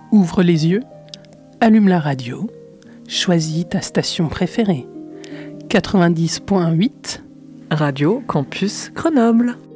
Ouvre les yeux, allume la radio, choisis ta station préférée. 90.8 Radio Campus Grenoble.